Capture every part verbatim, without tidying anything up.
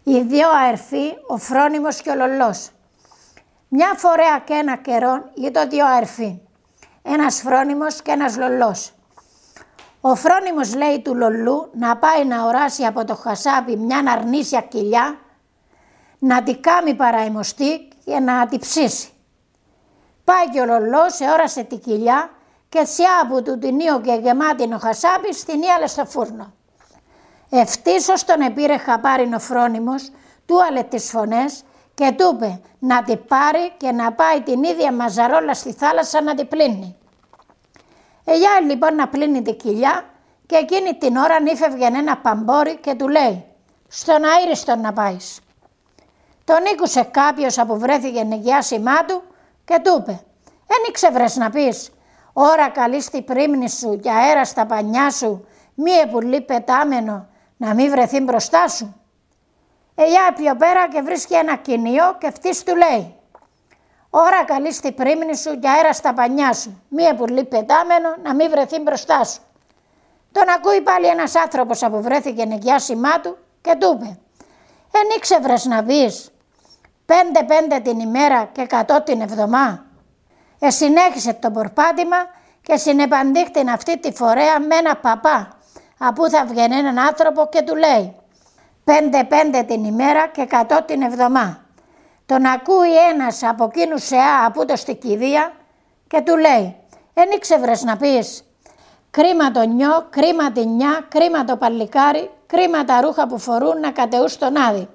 Οι δύο αερφοί, ο Φρόνιμος και ο Λολός. Μια φορέα και ένα καιρό ήταν δύο αερφοί, ένας Φρόνιμος και ένας Λολός. Ο Φρόνιμος λέει του Λολού να πάει να οράσει από το χασάπι μια αρνήσια κοιλιά, να τη κάμει παραημοστή και να τη ψήσει. Πάει και ο Λολός, όρασε τη κοιλιά και τσιά που του την ίω και γεμάτη ο χασάπις την ίαλε στο φούρνο. Ευτύσσως τον επήρε χαπάριν ο Φρόνιμος, του άλε τις φωνές και του είπε να τη πάρει και να πάει την ίδια μαζαρόλα στη θάλασσα να τη πλύνει. Ελιά λοιπόν να πλύνει τη κοιλιά και εκείνη την ώρα νύφευγε ένα παμπόρι και του λέει «Στον αήριστον να πάεις». Τον ήκουσε κάποιος που βρέθηκε νοικιάσιμά του και του είπε «Εν ήξευρες να πεις, ώρα καλή στη πρίμνη σου και αέρα στα πανιά σου, μη επουλή πετάμενο να μην βρεθεί μπροστά σου». Ελιά πιο πέρα και βρίσκει ένα κοινιό και αυτής του λέει «Ώρα καλή στη πρίμνη σου και αέρα στα πανιά σου, μη επουλή πετάμενο να μην βρεθεί μπροστά σου». Τον ακούει πάλι ένας άνθρωπος που βρέθηκε νοικιάσιμά του και του είπε «Εν ήξευρες να πεις, πέντε πέντε την ημέρα και εκατό την εβδομά». Εσυνέχισε το πορπάτημα και συνεπαντήχτην αυτή τη φορέα με ένα παπά, απού θα βγαίνει έναν άνθρωπο και του λέει «Πέντε πέντε την ημέρα και εκατό την εβδομά». Τον ακούει ένας από εκείνους σεά από το στη κηδεία και του λέει «Εν ήξευρες να πεις, κρίμα το νιό, κρίμα τη νιά, κρίμα το παλικάρι, κρίμα τα ρούχα που φορούν να κατεούν στον άδη».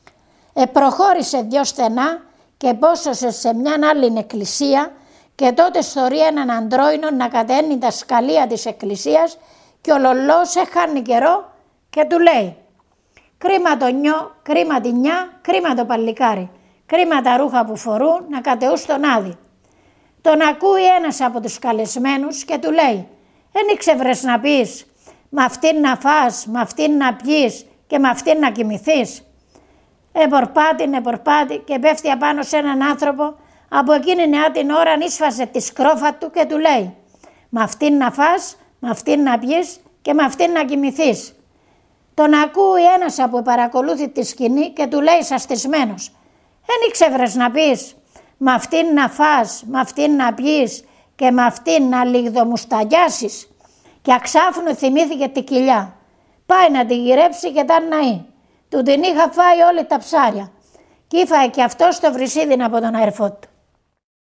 Επροχώρησε δυο στενά και πόσωσε σε μιαν άλλη εκκλησία και τότε στορεί έναν αντρόινο να καταίνει τα σκαλία της εκκλησίας και ο Λολός έχανε καιρό και του λέει «Κρίμα το νιό, κρίμα τη νιά, κρίμα το παλικάρι, κρίμα τα ρούχα που φορούν να κατεούν στον άδη». Τον ακούει ένας από τους καλεσμένους και του λέει «Εν ήξευρες να πεις, μ' αυτήν να φας, μ' αυτήν να πιείς και μ' αυτήν να κοιμηθείς». Επορπάτη, επορπάτη και πέφτει απάνω σε έναν άνθρωπο, από εκείνη νεά την ώρα ίσφασε τη σκρόφα του και του λέει «Μ' αυτήν να φας, μ' αυτήν να πιείς και μ' αυτήν να κοιμηθείς». Τον ακούει ένας που παρακολούθει τη σκηνή και του λέει σαστισμένος «Εν ήξευρες να πεις, μ' αυτήν να φας, μ' αυτήν να πιείς και μ' αυτήν να λιγδομουσταγιάσεις». Και αξάφνου θυμήθηκε τη κοιλιά. Πάει να τη γυρέψει και τα ναεί. Του την είχα φάει όλη τα ψάρια. Κι ήφαε και αυτός το βρυσίδιν από τον αερφό του.